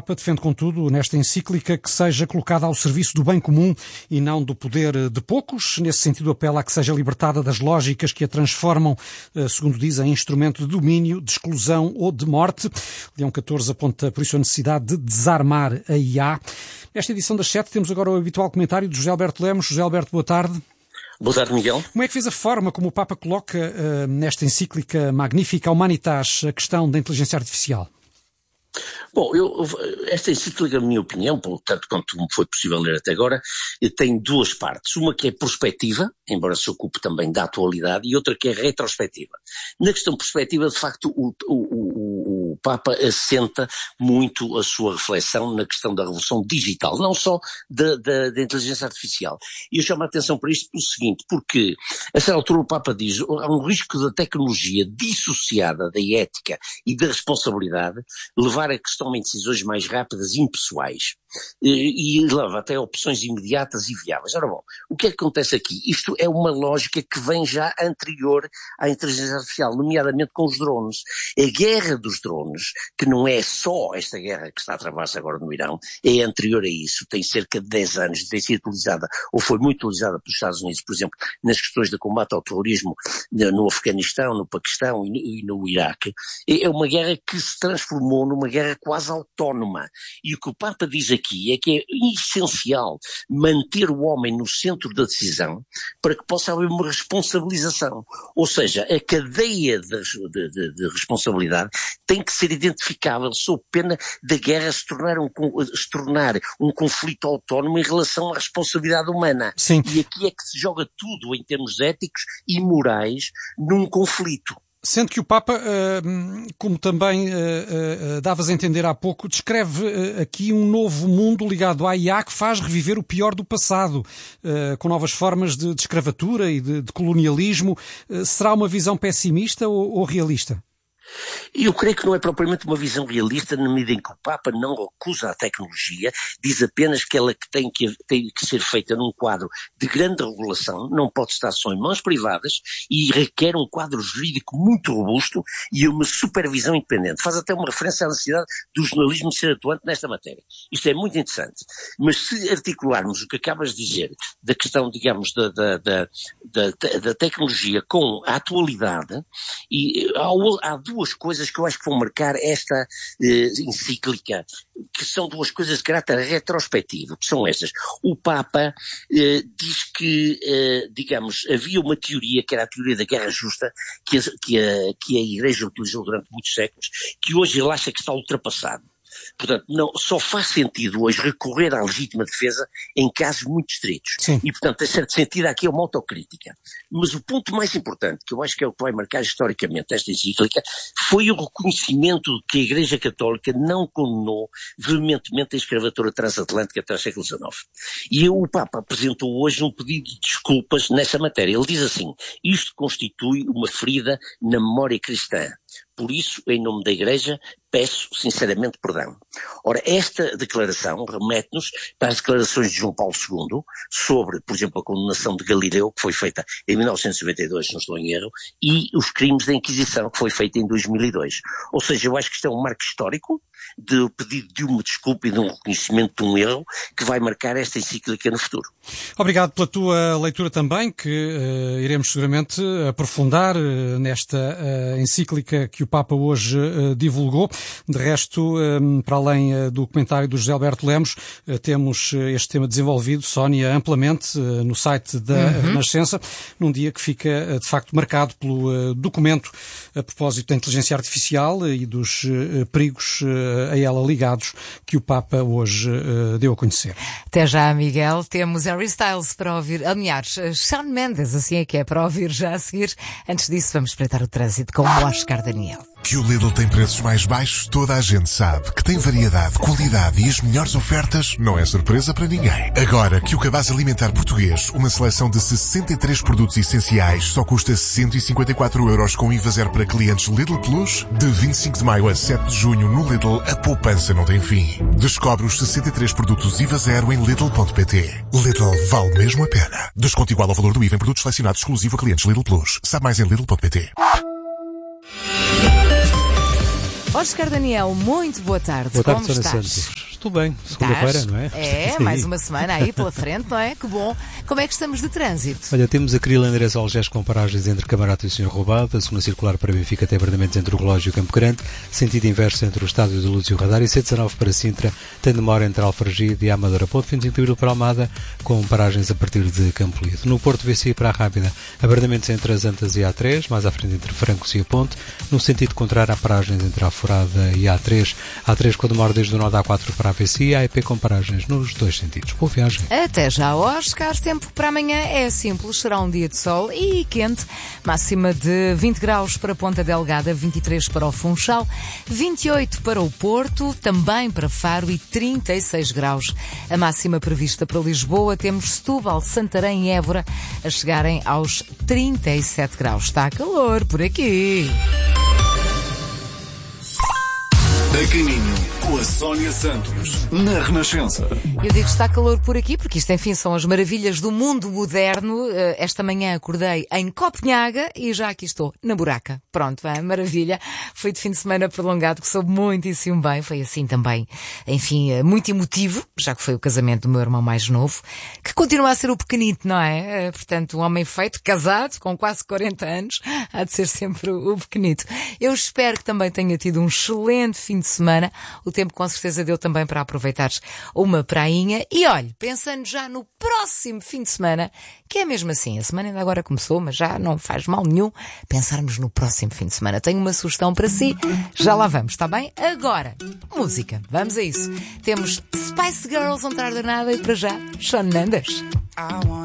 Papa defende, contudo, nesta encíclica, que seja colocada ao serviço do bem comum e não do poder de poucos. Nesse sentido, apela a que seja libertada das lógicas que a transformam, segundo diz, em instrumento de domínio, de exclusão ou de morte. Leão XIV aponta, por isso, a necessidade de desarmar a IA. Nesta edição das 7 temos agora o habitual comentário de José Alberto Lemos. José Alberto, boa tarde. Boa tarde, Miguel. Como é que fez a forma como o Papa coloca nesta encíclica magnífica Humanitas a questão da inteligência artificial? Bom, esta encíclica, na minha opinião, tanto quanto me foi possível ler até agora, tem duas partes. Uma que é prospectiva, embora se ocupe também da atualidade, e outra que é retrospectiva. Na questão prospectiva, de facto, o Papa assenta muito a sua reflexão na questão da revolução digital, não só da inteligência artificial. E eu chamo a atenção para isto pelo seguinte, porque a certa altura o Papa diz há um risco da tecnologia dissociada da ética e da responsabilidade levar a questão em decisões mais rápidas e impessoais. E leva até a opções imediatas e viáveis. Ora bom, o que é que acontece aqui? Isto é uma lógica que vem já anterior à inteligência artificial, nomeadamente com os drones. A guerra dos drones, que não é só esta guerra que está a travar-se agora no Irão, é anterior a isso, tem cerca de 10 anos de ter sido utilizada, ou foi muito utilizada pelos Estados Unidos, por exemplo, nas questões de combate ao terrorismo no Afeganistão, no Paquistão e no Iraque. É uma guerra que se transformou numa guerra quase autónoma. E o que o Papa diz aqui é que é essencial manter o homem no centro da decisão para que possa haver uma responsabilização. Ou seja, a cadeia de responsabilidade tem que ser identificável sob pena da guerra se tornar um conflito autónomo em relação à responsabilidade humana. Sim. E aqui é que se joga tudo em termos éticos e morais num conflito. Sendo que o Papa, como também davas a entender há pouco, descreve aqui um novo mundo ligado à IA que faz reviver o pior do passado, com novas formas de escravatura e de colonialismo. Será uma visão pessimista ou realista? Eu creio que não é propriamente uma visão realista na medida em que o Papa não recusa a tecnologia, diz apenas que ela tem que ser feita num quadro de grande regulação, não pode estar só em mãos privadas e requer um quadro jurídico muito robusto e uma supervisão independente. Faz até uma referência à necessidade do jornalismo ser atuante nesta matéria. Isto é muito interessante. Mas se articularmos o que acabas de dizer da questão, digamos, da tecnologia com a atualidade, e há duas coisas que eu acho que vão marcar esta encíclica, que são duas coisas de caráter retrospectivo, que são estas. O Papa diz que, digamos, havia uma teoria, que era a teoria da guerra justa, que a Igreja utilizou durante muitos séculos, que hoje ele acha que está ultrapassado. Portanto, não, só faz sentido hoje recorrer à legítima defesa em casos muito estritos. Sim. E, portanto, em certo sentido, aqui é uma autocrítica. Mas o ponto mais importante, que eu acho que é o que vai marcar historicamente esta encíclica, foi o reconhecimento de que a Igreja Católica não condenou veementemente a escravatura transatlântica até o século XIX. E o Papa apresentou hoje um pedido de desculpas nessa matéria. Ele diz assim: isto constitui uma ferida na memória cristã. Por isso, em nome da Igreja, peço sinceramente perdão. Ora, esta declaração remete-nos para as declarações de João Paulo II sobre, por exemplo, a condenação de Galileu, que foi feita em 1992, se não estou em erro, e os crimes da Inquisição, que foi feita em 2002. Ou seja, eu acho que isto é um marco histórico de pedido de uma desculpa e de um reconhecimento de um erro que vai marcar esta encíclica no futuro. Obrigado pela tua leitura também, que iremos seguramente aprofundar nesta encíclica que o Papa hoje divulgou. De resto, para além do comentário do José Alberto Lemos, temos este tema desenvolvido, Sónia, amplamente no site da Renascença, num dia que fica de facto marcado pelo documento a propósito da inteligência artificial e dos perigos a ela ligados que o Papa hoje deu a conhecer. Até já, Miguel. Temos Harry Styles para ouvir, aliás, Shawn Mendes, assim é que é, para ouvir já a seguir. Antes disso, vamos espreitar o trânsito com o Oscar Daniel. Que o Lidl tem preços mais baixos, toda a gente sabe. Que tem variedade, qualidade e as melhores ofertas, não é surpresa para ninguém. Agora que o cabaz alimentar português, uma seleção de 63 produtos essenciais, só custa 154 € com IVA zero para clientes Lidl Plus, de 25 de maio a 7 de junho no Lidl, a poupança não tem fim. Descobre os 63 produtos IVA zero em Lidl.pt. Lidl vale mesmo a pena. Desconto igual ao valor do IVA em produtos selecionados exclusivo a clientes Lidl Plus. Sabe mais em Lidl.pt. Oscar Daniel, muito boa tarde. Boa tarde, como Sra. estás? Santos. Estou bem, segunda-feira, não é? É, mais uma semana aí pela frente, não é? Que bom. Como é que estamos de trânsito? Olha, temos a Cril endereço Algés com paragens entre Camarata e Sr. Roubado, a segunda circular para Benfica até Bardamentos entre o Relógio e o Campo Grande, sentido inverso entre o Estádio da Luz e o Radar, e C19 para Sintra, tem demora entre Alfragide e Amadora Ponte, 25 de Abril para Almada, com paragens a partir de Campo Lido. No Porto VCI para a Rábida, a Bardamentos entre as Antas e a A3, mais à frente entre Francos e a Ponte, no sentido contrário há paragens entre a Forada e a A3 com demora desde o nó da A4 para a VCI, a EP com paragens nos dois sentidos. Boa viagem. Até já, Oscar. Tempo para amanhã é simples, será um dia de sol e quente, máxima de 20 graus para Ponta Delgada, 23 para o Funchal, 28 para o Porto, também para Faro e 36 graus. A máxima prevista para Lisboa, temos Setúbal, Santarém e Évora a chegarem aos 37 graus. Está calor por aqui. A caminho com a Sónia Santos, na Renascença. Eu digo que está calor por aqui, porque isto, enfim, são as maravilhas do mundo moderno. Esta manhã acordei em Copenhaga e já aqui estou, na buraca. Pronto, maravilha. Foi de fim de semana prolongado, que soube muitíssimo bem. Foi assim também, enfim, muito emotivo, já que foi o casamento do meu irmão mais novo, que continua a ser o pequenito, não é? Portanto, um homem feito, casado, com quase 40 anos, há de ser sempre o pequenito. Eu espero que também tenha tido um excelente fim de semana. O tempo com certeza deu também para aproveitares uma prainha. E olha, pensando já no próximo fim de semana, que é mesmo assim, a semana ainda agora começou, mas já não faz mal nenhum pensarmos no próximo fim de semana. Tenho uma sugestão para si, já lá vamos, está bem? Agora, música, vamos a isso. Temos Spice Girls, não tarda nada, e para já, Shawn Mendes.